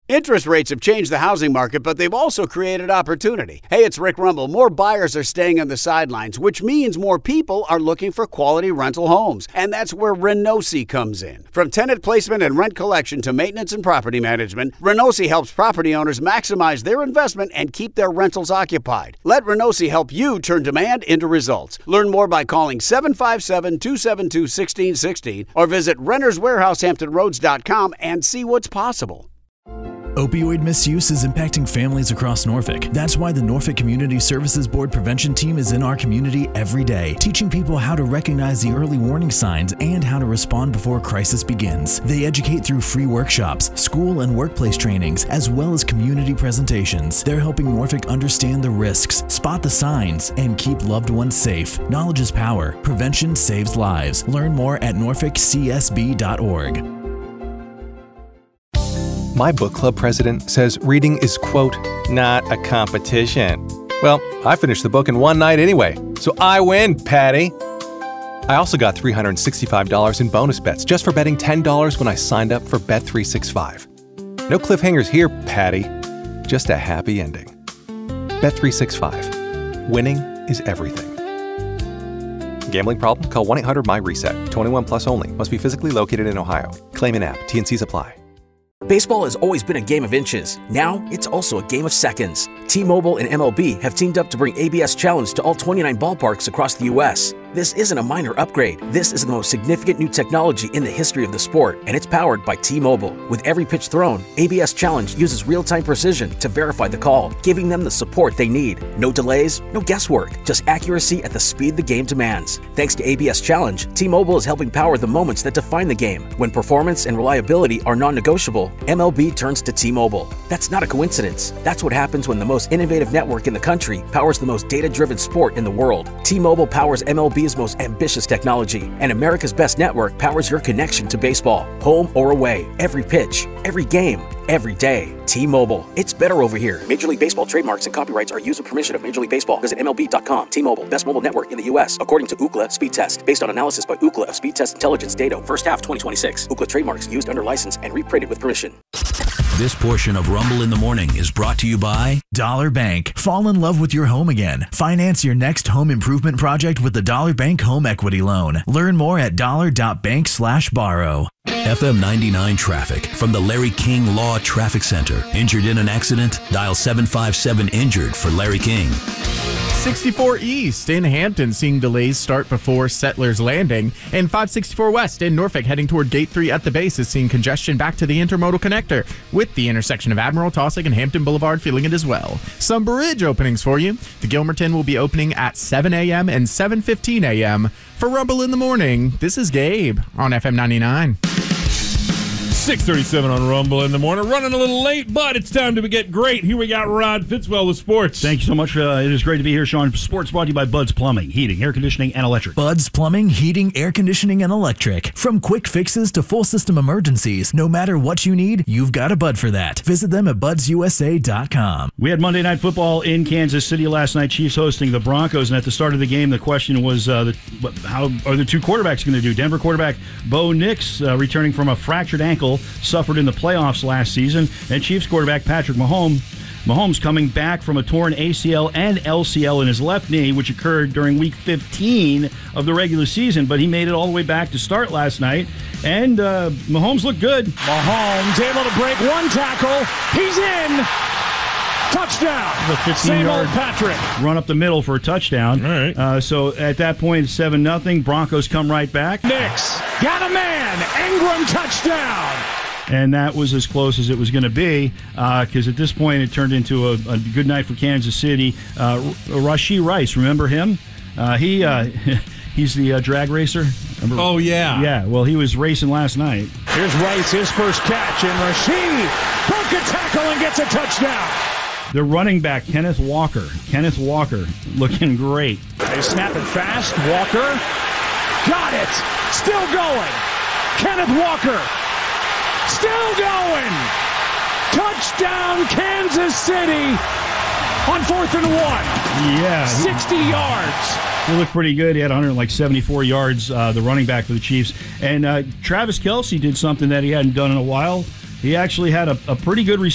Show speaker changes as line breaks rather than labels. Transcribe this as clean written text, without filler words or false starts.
Interest rates have changed the housing market, but they've also created opportunity. Hey, it's Rick Rumble. More buyers are staying on the sidelines, which means more people are looking for quality rental homes. And that's where Renosi comes in. From tenant placement and rent collection to maintenance and property management, Renosi helps property owners maximize their investment and keep their rentals occupied. Let Renosi help you turn demand into results. Learn more by calling 757-272-1616 or visit renterswarehousehamptonroads.com and see what's possible.
Opioid misuse is impacting families across Norfolk. That's why the Norfolk Community Services Board prevention team is in our community every day, teaching people how to recognize the early warning signs and how to respond before a crisis begins. They educate through free workshops, school and workplace trainings, as well as community presentations. They're helping Norfolk understand the risks, spot the signs, and keep loved ones safe. Knowledge is power. Prevention saves lives. Learn more at norfolkcsb.org.
My book club president says reading is, quote, not a competition. Well, I finished the book in one night anyway, so I win, Patty. I also got $365 in bonus bets just for betting $10 when I signed up for Bet365. No cliffhangers here, Patty. Just a happy ending. Bet365. Winning is everything. Gambling problem? Call 1-800-MY-RESET. 21 plus only. Must be physically located in Ohio. Claim in app. T&Cs apply.
Baseball has always been a game of inches. Now, it's also a game of seconds. T-Mobile and MLB have teamed up to bring ABS Challenge to all 29 ballparks across the U.S. This isn't a minor upgrade. This is the most significant new technology in the history of the sport, and it's powered by T-Mobile. With every pitch thrown, ABS Challenge uses real-time precision to verify the call, giving them the support they need. No delays, no guesswork, just accuracy at the speed the game demands. Thanks to ABS Challenge, T-Mobile is helping power the moments that define the game. When performance and reliability are non-negotiable, MLB turns to T-Mobile. That's not a coincidence. That's what happens when the most innovative network in the country powers the most data-driven sport in the world. T-Mobile powers MLB's most ambitious technology, and America's best network powers your connection to baseball, home or away, every pitch, every game, every day. T-Mobile. It's better over here. Major League Baseball trademarks and copyrights are used with permission of Major League Baseball. Visit MLB.com. T-Mobile, best mobile network in the U.S. according to Ookla Speed Test. Based on analysis by Ookla of Speed Test Intelligence data, first half 2026. Ookla trademarks used under license and reprinted with permission.
This portion of Rumble in the Morning is brought to you by
Dollar Bank. Fall in love with your home again. Finance your next home improvement project with the Dollar Bank Home Equity Loan. Learn more at dollar.bank/borrow.
FM 99 traffic from the Larry King Law Traffic Center. Injured in an accident? Dial 757-INJURED for Larry King.
64 East in Hampton seeing delays start before Settlers Landing, and 564 West in Norfolk heading toward Gate 3 at the base is seeing congestion back to the intermodal connector, with the intersection of Admiral, Taussig, and Hampton Boulevard feeling it as well. Some bridge openings for you. The Gilmerton will be opening at 7 a.m. and 7:15 a.m. For Rumble in the Morning, this is Gabe on FM 99.
6:37 on Rumble in the Morning. Running a little late, but it's time to get great. Here we got Rod Fitzwell with sports.
Thank you so much. It is great to be here, Sean. Sports brought to you by Bud's Plumbing, Heating, Air Conditioning, and Electric.
Bud's Plumbing, Heating, Air Conditioning, and Electric. From quick fixes to full system emergencies, no matter what you need, you've got a Bud for that. Visit them at budsusa.com.
We had Monday Night Football in Kansas City last night, Chiefs hosting the Broncos, and at the start of the game, the question was, how are the two quarterbacks going to do? Denver quarterback Bo Nix, returning from a fractured ankle, suffered in the playoffs last season, and Chiefs quarterback Patrick Mahomes coming back from a torn ACL and LCL in his left knee, which occurred during Week 15 of the regular season, but he made it all the way back to start last night, and Mahomes looked good.
Mahomes able to break one tackle. He's in. Touchdown. Same old Patrick.
Run up the middle for a touchdown.
All right.
So at that point, it's 7-0. Broncos come right back.
Nix got a man. Ingram touchdown.
And that was as close as it was going to be, because at this point it turned into a good night for Kansas City. Rashee Rice, remember him? He's the drag racer. Remember?
Oh, yeah.
Yeah, well, he was racing last night.
Here's Rice, his first catch, and Rashee broke a tackle and gets a touchdown.
The running back, Kenneth Walker, looking great.
They snap it fast. Walker got it. Still going. Kenneth Walker. Still going. Touchdown, Kansas City on 4th and 1.
Yeah.
60 yards.
He looked pretty good. He had 174 yards, the running back for the Chiefs. And Travis Kelce did something that he hadn't done in a while. He actually had a pretty good